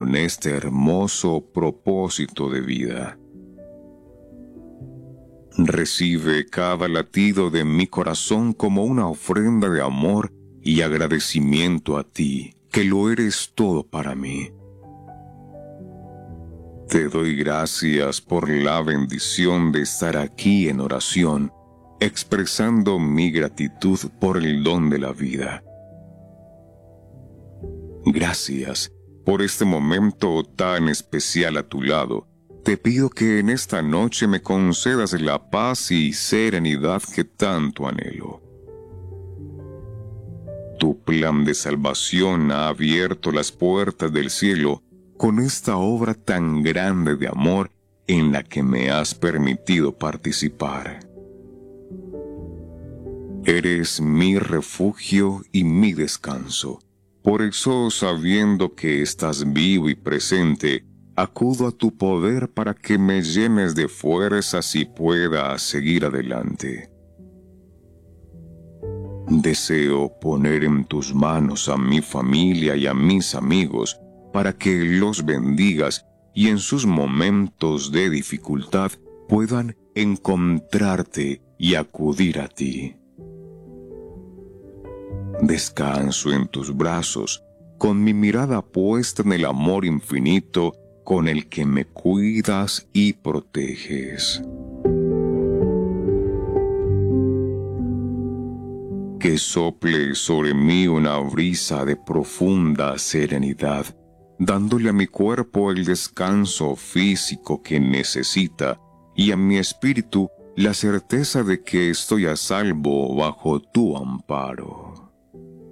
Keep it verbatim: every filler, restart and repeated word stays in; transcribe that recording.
con este hermoso propósito de vida. Recibe cada latido de mi corazón como una ofrenda de amor y agradecimiento a ti, que lo eres todo para mí. Te doy gracias por la bendición de estar aquí en oración, expresando mi gratitud por el don de la vida. Gracias por este momento tan especial a tu lado. Te pido que en esta noche me concedas la paz y serenidad que tanto anhelo. Tu plan de salvación ha abierto las puertas del cielo con esta obra tan grande de amor en la que me has permitido participar. Eres mi refugio y mi descanso. Por eso, sabiendo que estás vivo y presente, acudo a tu poder para que me llenes de fuerzas y pueda seguir adelante. Deseo poner en tus manos a mi familia y a mis amigos para que los bendigas y en sus momentos de dificultad puedan encontrarte y acudir a ti. Descanso en tus brazos, con mi mirada puesta en el amor infinito con el que me cuidas y proteges. Que sople sobre mí una brisa de profunda serenidad, dándole a mi cuerpo el descanso físico que necesita y a mi espíritu la certeza de que estoy a salvo bajo tu amparo.